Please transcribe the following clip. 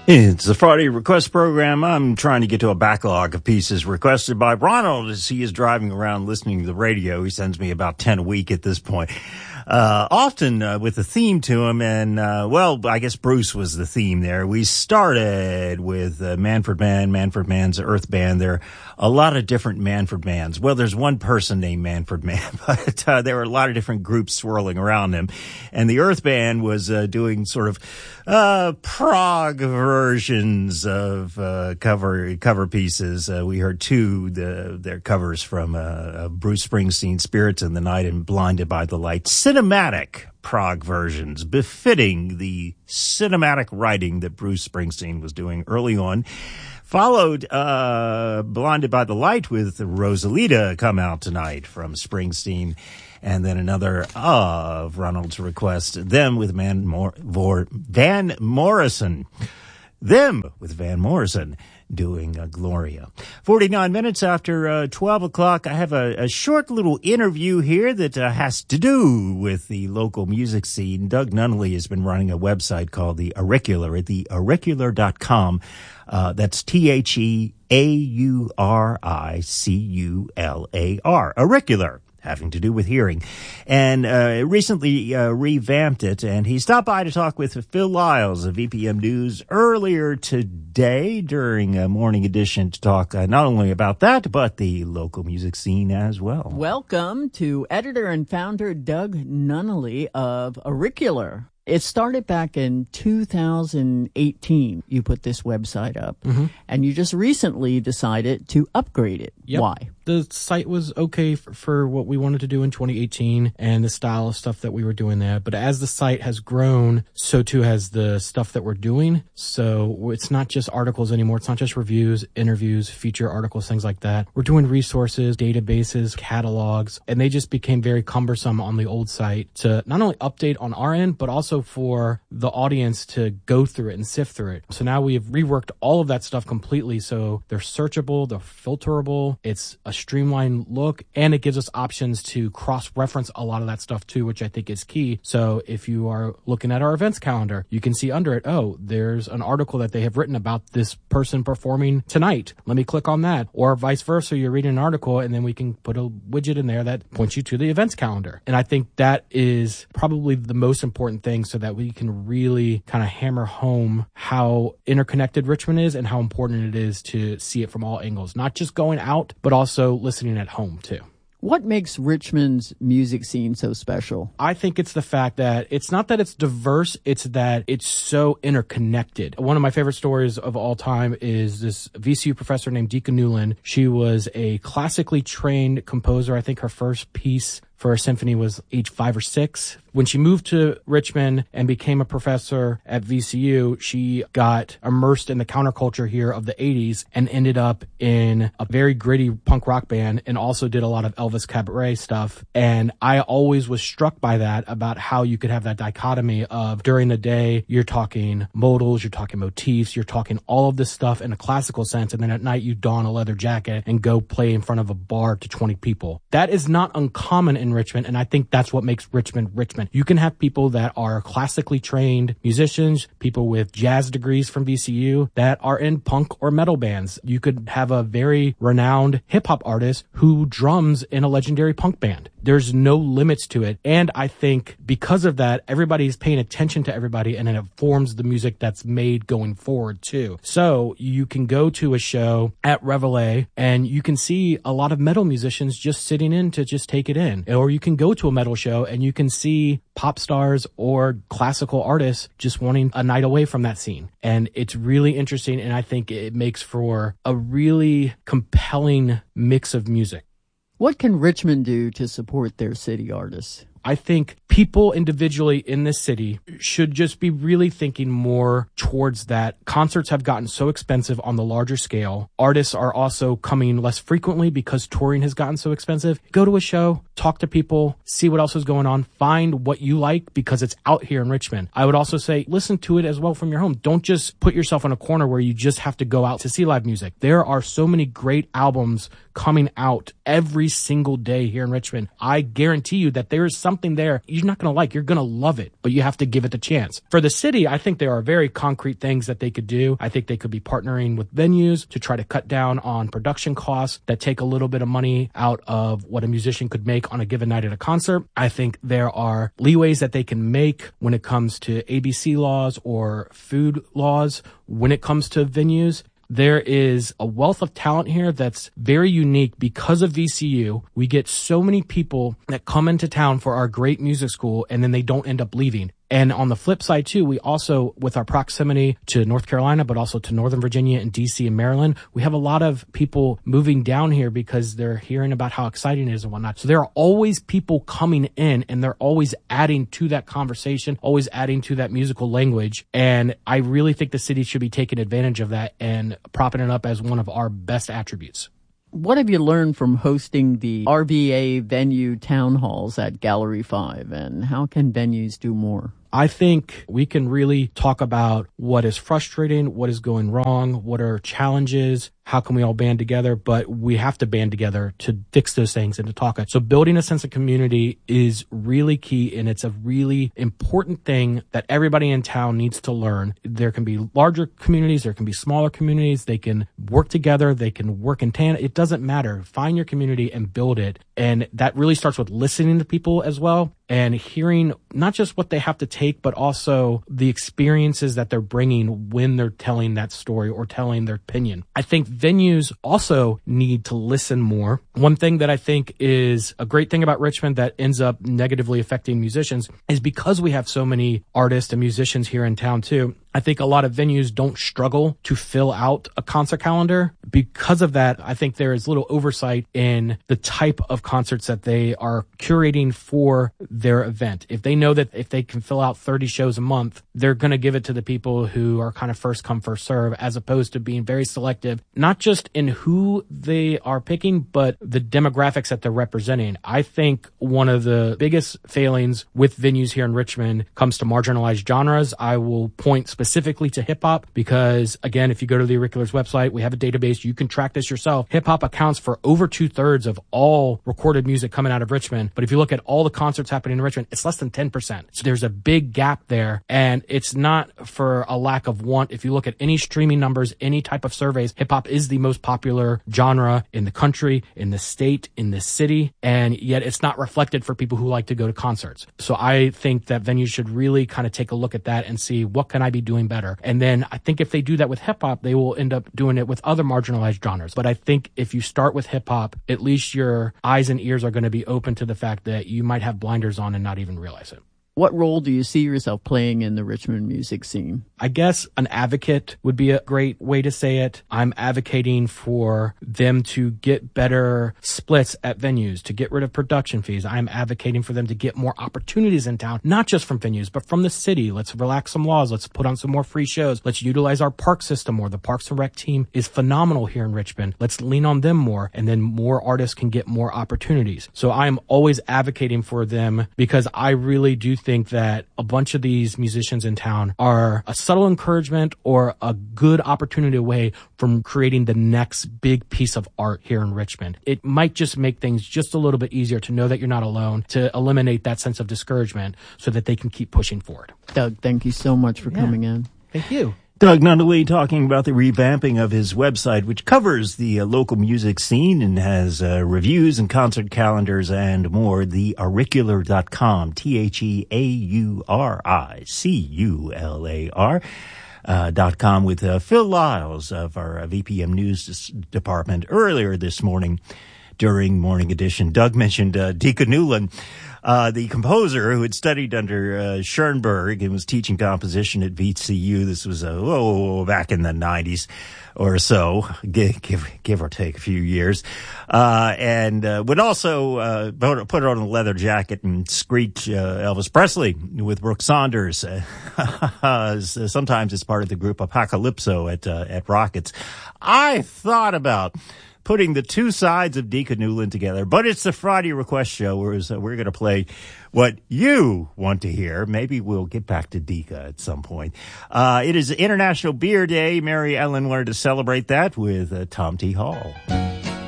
It's the Friday Request Program. I'm trying to get to a backlog of pieces requested by Ronald as he is driving around listening to the radio. He sends me about 10 a week at this point. Often with a theme to him, and well, I guess Bruce was the theme there. We started with Manfred Mann's Earth Band. There are a lot of different Manfred Manns. Well, there's one person named Manfred Mann, but there were a lot of different groups swirling around him. And the Earth Band was doing sort of prog versions of cover pieces. We heard two, their covers from Bruce Springsteen, Spirits in the Night and Blinded by the Light. Cinematic prog versions befitting the cinematic writing that Bruce Springsteen was doing early on. Followed Blinded by the Light with Rosalita Come Out Tonight from Springsteen. And then another of Ronald's request, Them with Van Morrison. Them with Van Morrison doing Gloria. 49 minutes after 12 o'clock, I have a short little interview here that has to do with the local music scene. Doug Nunnally has been running a website called The Auricular at theauricular.com. That's TheAuricular, Auricular, having to do with hearing, and recently revamped it. And he stopped by to talk with Phil Lyles of VPM News earlier today during a morning edition to talk not only about that, but the local music scene as well. Welcome to editor and founder Doug Nunnally of Auricular. It started back in 2018. You put this website up, and you just recently decided to upgrade it. Yep. Why? The site was okay for what we wanted to do in 2018 and the style of stuff that we were doing there. But as the site has grown, so too has the stuff that we're doing. So it's not just articles anymore. It's not just reviews, interviews, feature articles, things like that. We're doing resources, databases, catalogs, and they just became very cumbersome on the old site to not only update on our end, but also for the audience to go through it and sift through it. So now we've reworked all of that stuff completely. So they're searchable, they're filterable. It's a streamlined look, and it gives us options to cross-reference a lot of that stuff too, which I think is key. So if you are looking at our events calendar, you can see under it, oh, there's an article that they have written about this person performing tonight. Let me click on that. Or vice versa, you're reading an article and then we can put a widget in there that points you to the events calendar. And I think that is probably the most important thing so that we can really kind of hammer home how interconnected Richmond is and how important it is to see it from all angles, not just going out, but also listening at home too. What makes Richmond's music scene so special? I think it's the fact that it's not that it's diverse, it's that it's so interconnected. One of my favorite stories of all time is this VCU professor named Deacon Newland. She was a classically trained composer. I think her first piece for a symphony was age 5 or 6. When she moved to Richmond and became a professor at VCU, she got immersed in the counterculture here of the 80s and ended up in a very gritty punk rock band and also did a lot of Elvis Cabaret stuff. And I always was struck by that, about how you could have that dichotomy of during the day, you're talking modals, you're talking motifs, you're talking all of this stuff in a classical sense. And then at night you don a leather jacket and go play in front of a bar to 20 people. That is not uncommon in Richmond, and I think that's what makes Richmond Richmond. You can have people that are classically trained musicians, people with jazz degrees from VCU that are in punk or metal bands. You could have a very renowned hip-hop artist who drums in a legendary punk band. There's no limits to it. And I think because of that, everybody's paying attention to everybody, and it informs the music that's made going forward too. So you can go to a show at Reveille and you can see a lot of metal musicians just sitting in to just take it in. Or you can go to a metal show and you can see pop stars or classical artists just wanting a night away from that scene. And it's really interesting, and I think it makes for a really compelling mix of music. What can Richmond do to support their city artists? I think people individually in this city should just be really thinking more towards that. Concerts have gotten so expensive on the larger scale. Artists are also coming less frequently because touring has gotten so expensive. Go to a show, talk to people, see what else is going on, find what you like because it's out here in Richmond. I would also say listen to it as well from your home. Don't just put yourself in a corner where you just have to go out to see live music. There are so many great albums coming out every single day here in Richmond. I guarantee you that there is something there you're not going to like. You're going to love it, but you have to give it the chance. For the city, I think there are very concrete things that they could do. I think they could be partnering with venues to try to cut down on production costs that take a little bit of money out of what a musician could make on a given night at a concert. I think there are leeways that they can make when it comes to ABC laws or food laws when it comes to venues. There is a wealth of talent here that's very unique because of VCU. We get so many people that come into town for our great music school and then they don't end up leaving. And on the flip side too, we also, with our proximity to North Carolina, but also to Northern Virginia and DC and Maryland, we have a lot of people moving down here because they're hearing about how exciting it is and whatnot. So there are always people coming in and they're always adding to that conversation, always adding to that musical language. And I really think the city should be taking advantage of that and propping it up as one of our best attributes. What have you learned from hosting the RVA venue town halls at Gallery 5, and how can venues do more? I think we can really talk about what is frustrating, what is going wrong, what are challenges, how can we all band together, but we have to band together to fix those things and to talk. So building a sense of community is really key, and it's a really important thing that everybody in town needs to learn. There can be larger communities, there can be smaller communities, they can work together, they can work in tandem. It doesn't matter. Find your community and build it. And that really starts with listening to people as well and hearing not just what they have to take, but also the experiences that they're bringing when they're telling that story or telling their opinion. I think venues also need to listen more. One thing that I think is a great thing about Richmond that ends up negatively affecting musicians is because we have so many artists and musicians here in town too. I think a lot of venues don't struggle to fill out a concert calendar. Because of that, I think there is little oversight in the type of concerts that they are curating for their event. If they know that if they can fill out 30 shows a month, they're going to give it to the people who are kind of first come, first serve, as opposed to being very selective, not just in who they are picking, but the demographics that they're representing. I think one of the biggest failings with venues here in Richmond comes to marginalized genres. I will point specifically to hip hop because, again, if you go to the Auricular's website, we have a database. You can track this yourself. Hip hop accounts for over 2/3 of all recorded music coming out of Richmond. But if you look at all the concerts happening in Richmond, it's less than 10%. So there's a big gap there. And it's not for a lack of want. If you look at any streaming numbers, any type of surveys, hip hop is the most popular genre in the country, in the state, in the city. And yet it's not reflected for people who like to go to concerts. So I think that venues should really kind of take a look at that and see what can I be doing better. And then I think if they do that with hip hop, they will end up doing it with other marginalized genres. But I think if you start with hip hop, at least your eyes and ears are going to be open to the fact that you might have blinders on and not even realize it. What role do you see yourself playing in the Richmond music scene? I guess an advocate would be a great way to say it. I'm advocating for them to get better splits at venues, to get rid of production fees. I'm advocating for them to get more opportunities in town, not just from venues, but from the city. Let's relax some laws. Let's put on some more free shows. Let's utilize our park system more. The Parks and Rec team is phenomenal here in Richmond. Let's lean on them more, and then more artists can get more opportunities. So I'm always advocating for them because I really do think that a bunch of these musicians in town are a subtle encouragement or a good opportunity away from creating the next big piece of art here in Richmond. It might just make things just a little bit easier to know that you're not alone, to eliminate that sense of discouragement so that they can keep pushing forward. Doug, thank you so much for coming in. Thank you. Doug Nunnally talking about the revamping of his website, which covers the local music scene and has reviews and concert calendars and more. The Auricular.com, TheAuriccular.com with Phil Lyles of our VPM News Department earlier this morning during Morning Edition. Doug mentioned Dika Newland. The composer who had studied under Schoenberg and was teaching composition at VCU. This was back in the 90s or so, give or take a few years, and would also put on a leather jacket and screech Elvis Presley with Brooke Saunders. Sometimes it's part of the group Apocalypso at Rockets. I thought about putting the two sides of Dika Newland together, but it's the Friday Request Show, whereas we're going to play what you want to hear. Maybe we'll get back to Dika at some point. It is International Beer Day. Mary Ellen wanted to celebrate that with Tom T. Hall.